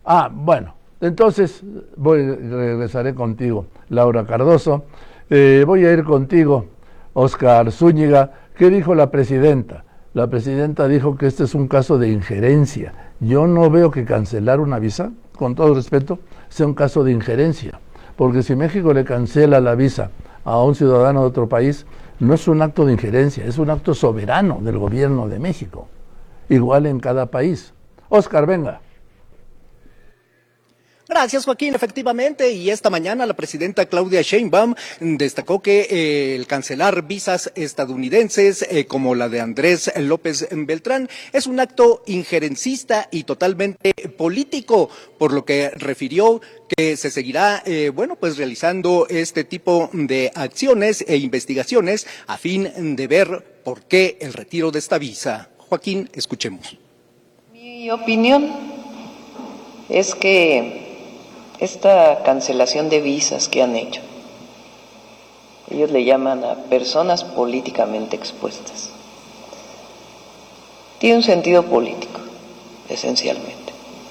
Bueno, entonces regresaré contigo, Laura Cardoso. Voy a ir contigo, Oscar Zúñiga. ¿Qué dijo la presidenta? La presidenta dijo que este es un caso de injerencia. Yo no veo que cancelar una visa, con todo respeto, sea un caso de injerencia. Porque si México le cancela la visa a un ciudadano de otro país, no es un acto de injerencia, es un acto soberano del gobierno de México. Igual en cada país. Oscar, venga. Gracias, Joaquín. Efectivamente, y esta mañana la presidenta Claudia Sheinbaum destacó que el cancelar visas estadounidenses como la de Andrés López Beltrán es un acto injerencista y totalmente político, por lo que refirió que se seguirá, realizando este tipo de acciones e investigaciones a fin de ver por qué el retiro de esta visa. Joaquín, escuchemos. Mi opinión es que esta cancelación de visas que han hecho, ellos le llaman a personas políticamente expuestas, tiene un sentido político, esencialmente.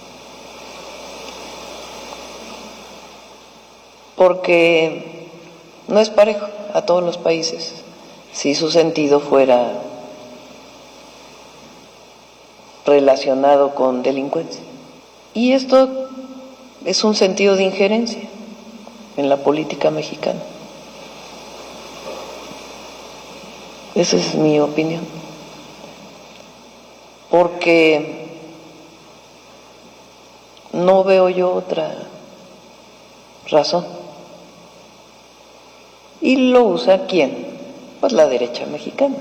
Porque no es parejo a todos los países si su sentido fuera relacionado con delincuencia. Y esto es un sentido de injerencia en la política mexicana. Esa es mi opinión. Porque no veo yo otra razón. ¿Y lo usa quién? Pues la derecha mexicana,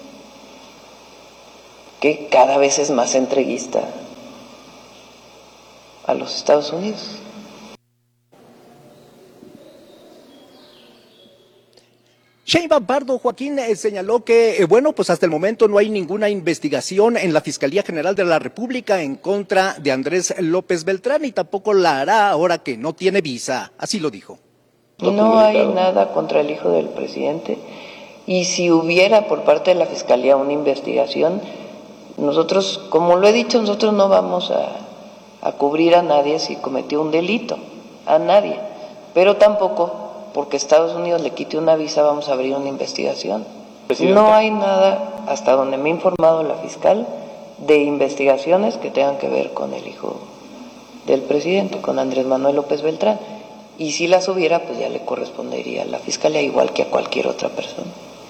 que cada vez es más entreguista a los Estados Unidos. Sheinbaum Pardo, Joaquín, señaló que, hasta el momento no hay ninguna investigación en la Fiscalía General de la República en contra de Andrés López Beltrán y tampoco la hará ahora que no tiene visa. Así lo dijo. No hay nada contra el hijo del presidente, y si hubiera por parte de la Fiscalía una investigación, nosotros, como lo he dicho, nosotros no vamos a cubrir a nadie si cometió un delito, a nadie, pero tampoco porque Estados Unidos le quite una visa vamos a abrir una investigación. Presidenta. No hay nada, hasta donde me ha informado la fiscal, de investigaciones que tengan que ver con el hijo del presidente, con Andrés Manuel López Beltrán, y si las hubiera, pues ya le correspondería a la fiscalía igual que a cualquier otra persona.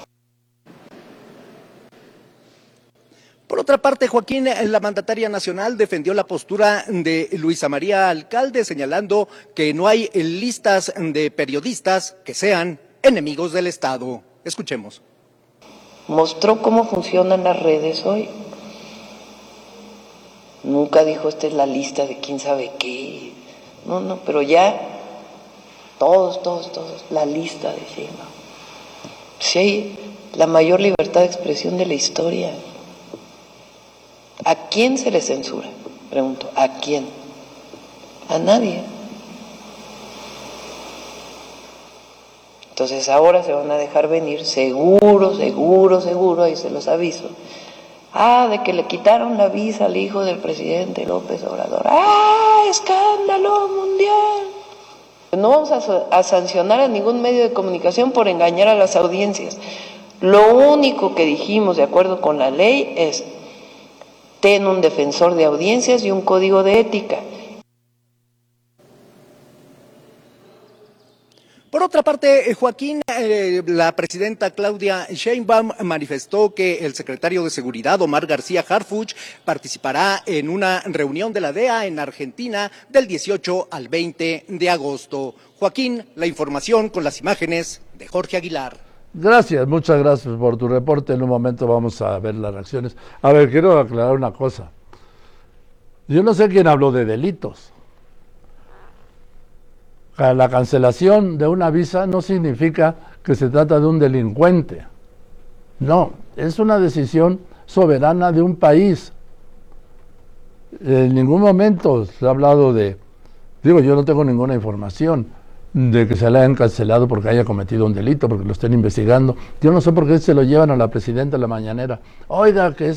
Por otra parte, Joaquín, la mandataria nacional defendió la postura de Luisa María Alcalde, señalando que no hay listas de periodistas que sean enemigos del Estado. Escuchemos. Mostró cómo funcionan las redes hoy. Nunca dijo, esta es la lista de quién sabe qué. No, pero ya todos, la lista de Sheinbaum. Sí hay la mayor libertad de expresión de la historia. ¿A quién se le censura? Pregunto, ¿a quién? A nadie. Entonces ahora se van a dejar venir, seguro, ahí se los aviso. De que le quitaron la visa al hijo del presidente López Obrador. ¡Escándalo mundial! No vamos a sancionar a ningún medio de comunicación por engañar a las audiencias. Lo único que dijimos de acuerdo con la ley es: ten un defensor de audiencias y un código de ética. Por otra parte, Joaquín, la presidenta Claudia Sheinbaum manifestó que el secretario de Seguridad, Omar García Harfuch, participará en una reunión de la DEA en Argentina del 18 al 20 de agosto. Joaquín, la información con las imágenes de Jorge Aguilar. Gracias, muchas gracias por tu reporte. En un momento vamos a ver las reacciones. A ver, quiero aclarar una cosa. Yo no sé quién habló de delitos. La cancelación de una visa no significa que se trata de un delincuente. No, es una decisión soberana de un país. En ningún momento se ha hablado yo no tengo ninguna información de que se le hayan cancelado porque haya cometido un delito, porque lo estén investigando. Yo no sé por qué se lo llevan a la presidenta en la mañanera. Oiga, que es